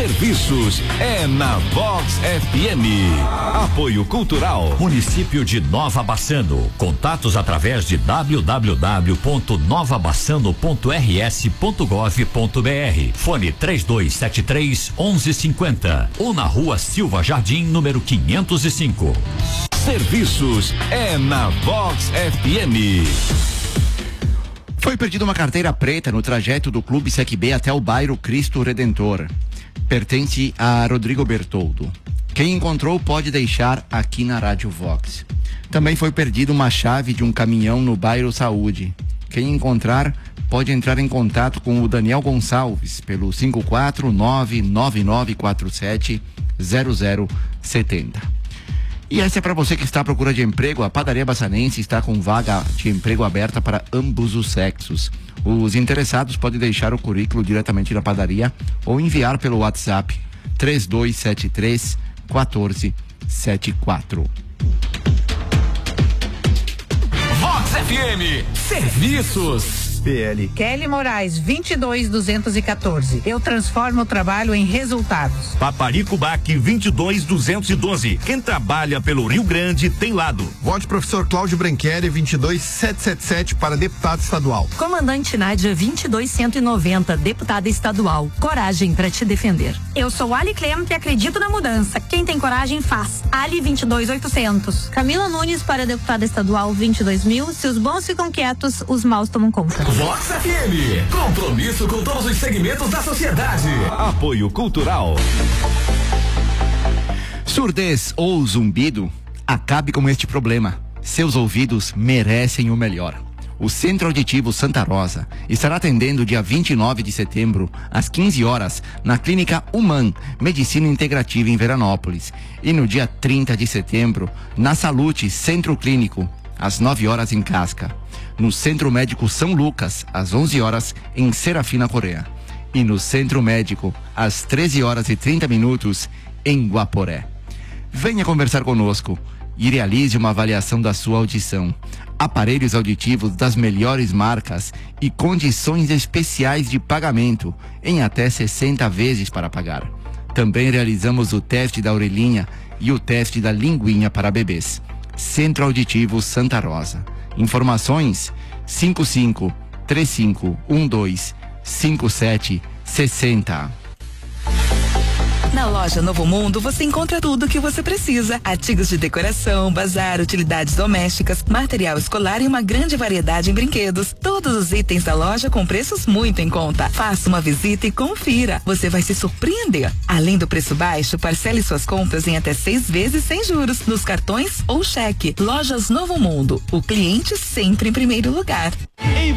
Serviços é na Vox FM. Apoio Cultural. Município de Nova Bassano. Contatos através de www.novabassano.rs.gov.br. Fone 3273-1150 ou na Rua Silva Jardim, número 505. Serviços é na Vox FM. Foi perdida uma carteira preta no trajeto do Clube SecB até o bairro Cristo Redentor. Pertence a Rodrigo Bertoldo. Quem encontrou pode deixar aqui na Rádio Vox. Também foi perdida uma chave de um caminhão no bairro Saúde. Quem encontrar pode entrar em contato com o Daniel Gonçalves pelo 54999470070. E essa é para você que está à procura de emprego. A Padaria Bassanense está com vaga de emprego aberta para ambos os sexos. Os interessados podem deixar o currículo diretamente na padaria ou enviar pelo WhatsApp 3273-1474. Vox FM, serviços. PL Kelly Moraes, 22214. Eu transformo o trabalho em resultados. Paparico Bac, 22212. Quem trabalha pelo Rio Grande tem lado. Vote professor Cláudio Branchieri, 22777 para deputado estadual. Comandante Nádia, 22190, deputada estadual. Coragem para te defender. Eu sou Ali Clemente e acredito na mudança. Quem tem coragem faz. Ali 22800. Camila Nunes para deputada estadual, 22.000. Se os bons ficam quietos, os maus tomam conta. Vox FM, compromisso com todos os segmentos da sociedade. Apoio Cultural. Surdez ou zumbido? Acabe com este problema. Seus ouvidos merecem o melhor. O Centro Auditivo Santa Rosa estará atendendo dia 29 de setembro, às 15 horas, na Clínica Human, Medicina Integrativa em Veranópolis. E no dia 30 de setembro, na Salute Centro Clínico, às 9 horas em Casca. No Centro Médico São Lucas, às 11 horas, em Serafina Coreia. E no Centro Médico, às 13 horas e 30 minutos, em Guaporé. Venha conversar conosco e realize uma avaliação da sua audição. Aparelhos auditivos das melhores marcas e condições especiais de pagamento, em até 60 vezes para pagar. Também realizamos o teste da orelhinha e o teste da linguinha para bebês. Centro Auditivo Santa Rosa. Informações 5535125760. Na loja Novo Mundo você encontra tudo o que você precisa: artigos de decoração, bazar, utilidades domésticas, material escolar e uma grande variedade em brinquedos. Todos os itens da loja com preços muito em conta. Faça uma visita e confira. Você vai se surpreender. Além do preço baixo, parcele suas compras em até 6 vezes sem juros, nos cartões ou cheque. Lojas Novo Mundo. O cliente sempre em primeiro lugar.